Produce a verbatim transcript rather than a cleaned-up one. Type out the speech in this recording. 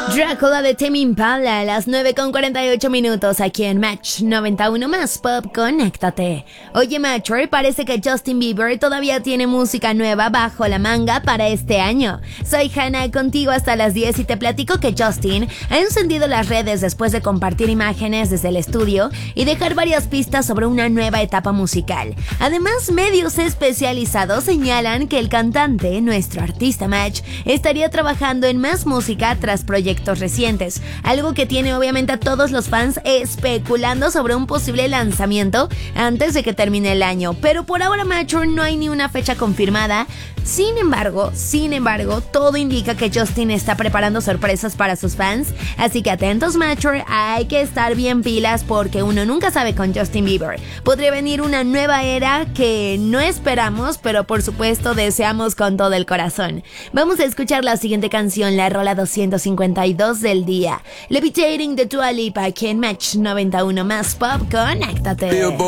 Drácula de Tame Impala a las nueve con cuarenta y ocho minutos aquí en Match noventa y uno más Pop, conéctate. Oye, Matcher, parece que Justin Bieber todavía tiene música nueva bajo la manga para este año. Soy Hannah, contigo hasta las diez y te platico que Justin ha encendido las redes después de compartir imágenes desde el estudio y dejar varias pistas sobre una nueva etapa musical. Además, medios especializados señalan que el cantante, nuestro artista Match, estaría trabajando en más música tras proyectos recientes, algo que tiene obviamente a todos los fans especulando sobre un posible lanzamiento antes de que termine el año, pero por ahora, Matcher, no hay ni una fecha confirmada. Sin embargo, sin embargo, todo indica que Justin está preparando sorpresas para sus fans, así que atentos, Matcher, hay que estar bien pilas porque uno nunca sabe con Justin Bieber. Podría venir una nueva era que no esperamos, pero por supuesto deseamos con todo el corazón. Vamos a escuchar la siguiente canción, la rola doscientos cincuenta y dos del día, Levitating de Dua Lipa, aquí en Match noventa y uno más Pop, conéctate.